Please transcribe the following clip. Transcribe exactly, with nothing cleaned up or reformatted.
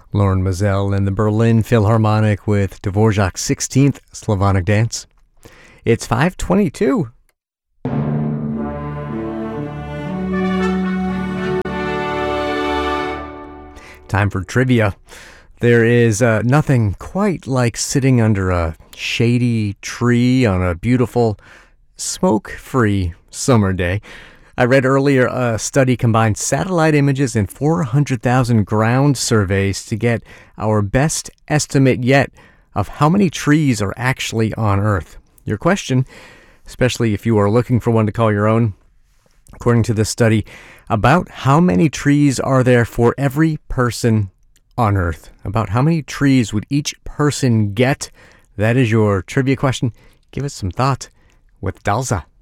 Lauren Mazel and the Berlin Philharmonic with Dvorak's sixteenth Slavonic Dance. It's five twenty-two. Time for trivia. There is uh, nothing quite like sitting under a shady tree on a beautiful, smoke-free summer day. I read earlier a study combined satellite images and four hundred thousand ground surveys to get our best estimate yet of how many trees are actually on Earth. Your question, especially if you are looking for one to call your own, according to this study, about how many trees are there for every person on Earth? About how many trees would each person get? That is your trivia question. Give it some thought with Dalza.